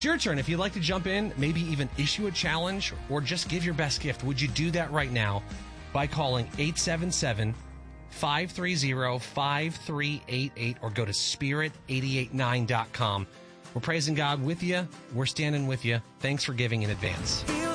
It's your turn. If you'd like to jump in, maybe even issue a challenge or just give your best gift, would you do that right now by calling 877-530-5388 or go to spirit889.com. We're praising God with you. We're standing with you. Thanks for giving in advance.